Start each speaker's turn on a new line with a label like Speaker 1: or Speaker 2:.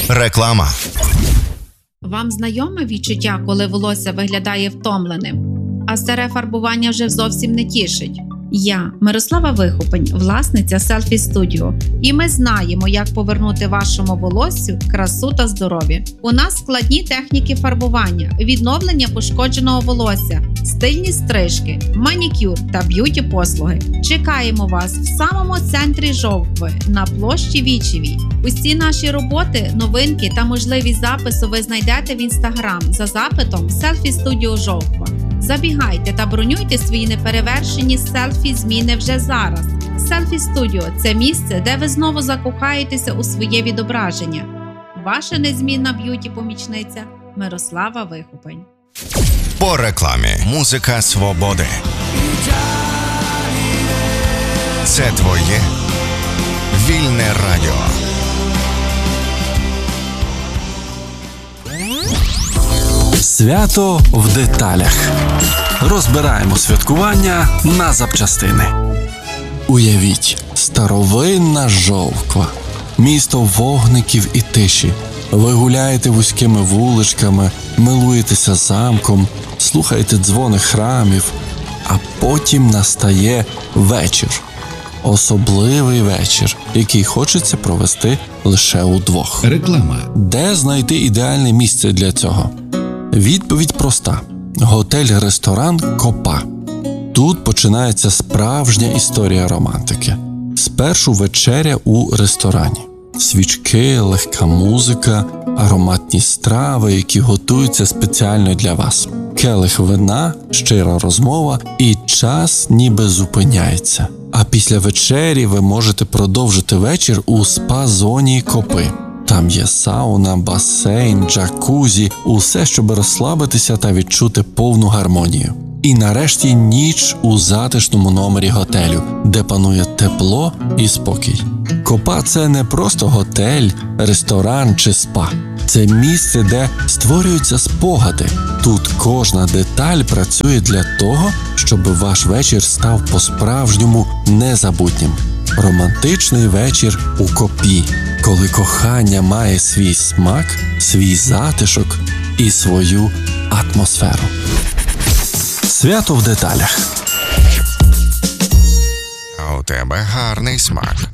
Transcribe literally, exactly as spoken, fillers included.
Speaker 1: Реклама.
Speaker 2: Вам знайоме відчуття, коли волосся виглядає втомленим, а старе фарбування вже зовсім не тішить? Я, Мирослава Вихопень, власниця Селфі Студіо, і ми знаємо, як повернути вашому волоссю красу та здоров'я. У нас складні техніки фарбування, відновлення пошкодженого волосся, стильні стрижки, манікюр та б'юті-послуги. Чекаємо вас в самому центрі Жовкви на площі Вічевій. Усі наші роботи, новинки та можливість запису ви знайдете в інстаграм за запитом Селфі Студіо Жовква. Забігайте та бронюйте свої неперевершені селфі-зміни вже зараз. Селфі Студіо – це місце, де ви знову закохаєтеся у своє відображення. Ваша незмінна б'юті-помічниця Мирослава Вихопень.
Speaker 1: По рекламі. Музика свободи. Це твоє вільне радіо.
Speaker 3: Свято в деталях. Розбираємо святкування на запчастини. Уявіть, старовинна Жовква. Місто вогників і тиші. Ви гуляєте вузькими вуличками, милуєтеся замком, слухаєте дзвони храмів, а потім настає вечір. Особливий вечір, який хочеться провести лише удвох.
Speaker 4: Реклама.
Speaker 3: Де знайти ідеальне місце для цього? Відповідь проста. Готель-ресторан «Копа». Тут починається справжня історія романтики. Спершу вечеря у ресторані. Свічки, легка музика, ароматні страви, які готуються спеціально для вас. Келих вина, щира розмова і час ніби зупиняється. А після вечері ви можете продовжити вечір у спа-зоні «Копи». Там є сауна, басейн, джакузі, усе, щоб розслабитися та відчути повну гармонію. І нарешті ніч у затишному номері готелю, де панує тепло і спокій. Копа – це не просто готель, ресторан чи спа. Це місце, де створюються спогади. Тут кожна деталь працює для того, щоб ваш вечір став по-справжньому незабутнім. Романтичний вечір у Копі, коли кохання має свій смак, свій затишок і свою атмосферу. Свято в деталях.
Speaker 1: А у тебе гарний смак.